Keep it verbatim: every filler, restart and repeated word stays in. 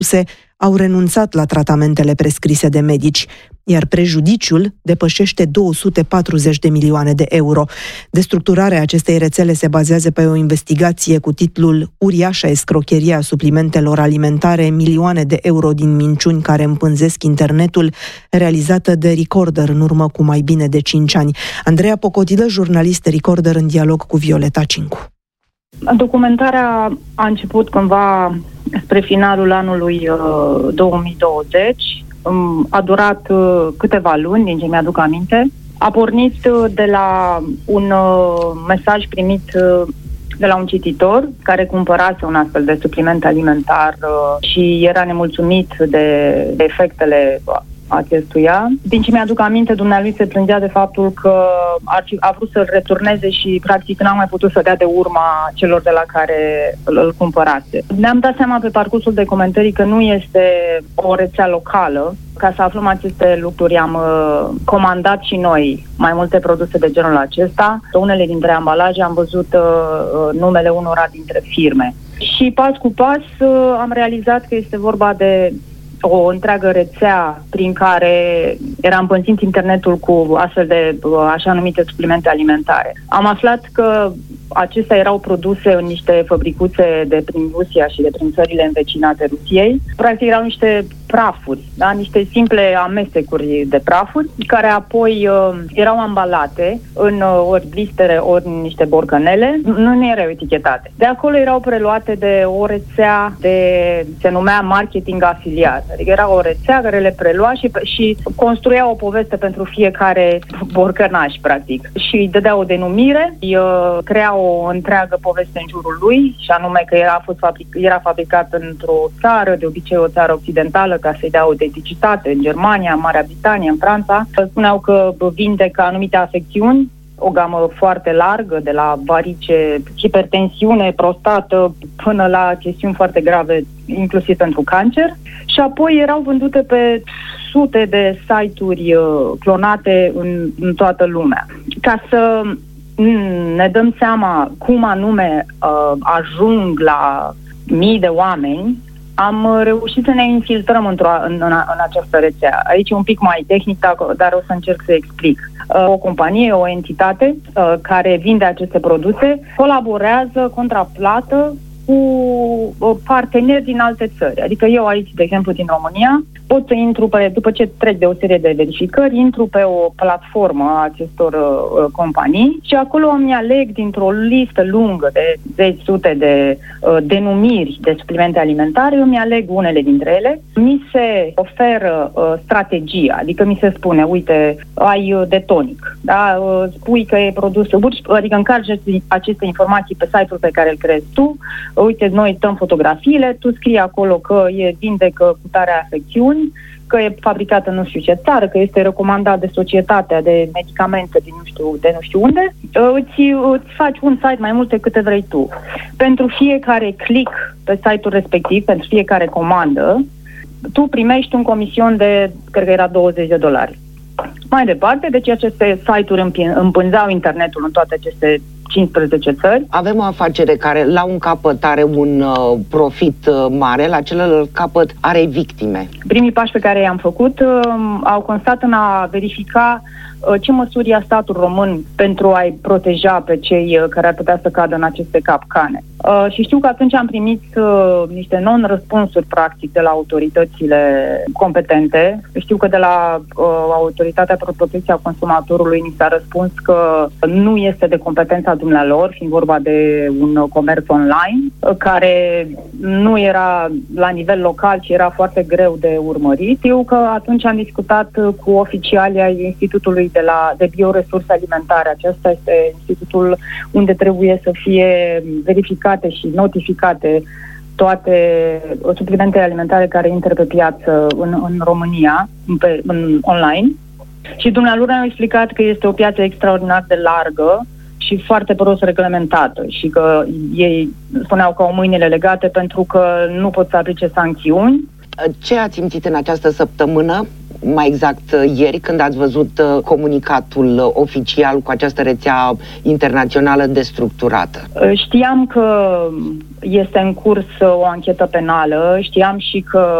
au renunțat la tratamentele prescrise de medici, iar prejudiciul depășește două sute patruzeci de milioane de euro. Destructurarea acestei rețele se bazează pe o investigație cu titlul Uriașa escrocherie a suplimentelor alimentare, milioane de euro din minciuni care împânzesc internetul, realizată de Recorder în urmă cu mai bine de cinci ani. Andreea Pocodilă, jurnalist Recorder, în dialog cu Violeta Cincu. Documentarea a început cândva spre finalul anului uh, două mii douăzeci. Um, a durat uh, câteva luni, din ce mi-aduc aminte. A pornit uh, de la un uh, mesaj primit uh, de la un cititor care cumpărase un astfel de supliment alimentar uh, și era nemulțumit de, de efectele acestuia. Din ce mi-aduc aminte, dumnealui se plângea de faptul că ar fi, a vrut să-l returneze și practic n-a mai putut să dea de urma celor de la care îl, îl cumpărase. Ne-am dat seama pe parcursul de comentarii că nu este o rețea locală. Ca să aflăm aceste lucruri am uh, comandat și noi mai multe produse de genul acesta. Pe unele dintre ambalaje am văzut uh, numele unora dintre firme. Și pas cu pas uh, am realizat că este vorba de o întreagă rețea prin care era împânzit internetul cu astfel de așa numite suplimente alimentare. Am aflat că acestea erau produse în niște fabricuțe de prin Rusia și de prin țările învecinate Rusiei. Practic erau niște prafuri, da? Niște simple amestecuri de prafuri, care apoi uh, erau ambalate în uh, ori blistere, ori în niște borcanele. Nu ne erau etichetate. De acolo erau preluate de o rețea de, se numea marketing afiliat. Adică era o rețea care le prelua și, și construia o poveste pentru fiecare borcănaș, practic. Și îi dădea o denumire, îi uh, crea o întreagă poveste în jurul lui, și anume că era, fost fabric, era fabricat într-o țară, de obicei o țară occidentală, ca să-i dea autenticitate, în Germania, în Marea Britanie, în Franța. Spuneau că vindecă anumite afecțiuni, o gamă foarte largă, de la varice, hipertensiune, prostată, până la chestiuni foarte grave, inclusiv pentru cancer. Și apoi erau vândute pe sute de site-uri uh, clonate în, în toată lumea. Ca să mm, ne dăm seama cum anume uh, ajung la mii de oameni, am reușit să ne infiltrăm într-o, în, în, în această rețea. Aici e un pic mai tehnic, dar o să încerc să explic. O companie, o entitate care vinde aceste produse, colaborează contraplată cu parteneri din alte țări. Adică eu aici, de exemplu, din România, pot să intru pe, după ce trec de o serie de verificări, intru pe o platformă a acestor uh, companii și acolo îmi aleg dintr-o listă lungă de zeci, sute de uh, denumiri de suplimente alimentare, îmi aleg unele dintre ele. Mi se oferă uh, strategia, adică mi se spune, uite, ai uh, de tonic, da? Uh, spui că e produs, adică încarci aceste informații pe site-ul pe care îl creezi tu, uh, uite, noi dăm fotografiile, tu scrii acolo că e vindecă cu tare afecțiuni, că e fabricat în nu știu ce țară, că este recomandat de societatea de medicamente din nu știu, de nu știu unde, îți, îți faci un site mai multe câte vrei tu. Pentru fiecare click pe site-ul respectiv, pentru fiecare comandă, tu primești un comision de, cred că era douăzeci de dolari. Mai departe, deci aceste site-uri împânzeau internetul în toate aceste cincisprezece țări. Avem o afacere care la un capăt are un uh, profit uh, mare, la celălalt capăt are victime. Primii pași pe care i-am făcut uh, au constat în a verifica uh, ce măsuri ia statul român pentru a-i proteja pe cei uh, care ar putea să cadă în aceste capcane. Uh, și știu că atunci am primit uh, niște non-răspunsuri, practic, de la autoritățile competente. Știu că de la uh, Autoritatea pentru Protecția Consumatorului ni s-a răspuns că nu este de competența dumnealor, fiind vorba de un comerț online, uh, care nu era la nivel local, ci era foarte greu de urmărit. Știu că atunci am discutat uh, cu oficialii ai Institutului de, la, de Bioresurse Alimentare. Acesta este institutul unde trebuie să fie verificat și notificate toate suplimentele alimentare care intră pe piață în, în România, pe, în online. Și dumnealor ne-au explicat că este o piață extraordinar de largă și foarte prost reglementată și că ei spuneau că au mâinile legate pentru că nu pot să aplice sancțiuni. Ce ați simțit în această săptămână mai exact ieri, când ați văzut comunicatul oficial cu această rețea internațională destructurată? Știam că este în curs o anchetă penală, știam și că